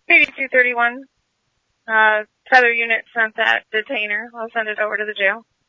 PD-231, Feather unit sent that detainer. I'll send it over to the jail.